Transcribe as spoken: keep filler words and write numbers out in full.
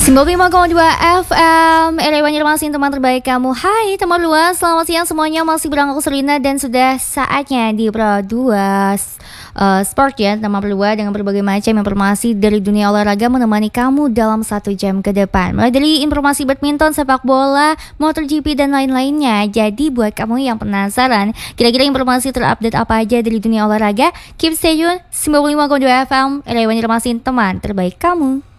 sembilan puluh lima koma dua F M Elewan Informasi teman terbaik kamu. Hai teman luas, selamat siang semuanya. Masih berangkat Selina dan sudah saatnya di Pro dua uh, Sport ya, teman berdua dengan berbagai macam informasi dari dunia olahraga menemani kamu dalam satu jam ke depan. Mulai dari informasi badminton, sepak bola, MotoGP dan lain-lainnya. Jadi buat kamu yang penasaran kira-kira informasi terupdate apa aja dari dunia olahraga, keep stay tune sembilan puluh lima koma dua F M Elewan Informasi teman terbaik kamu.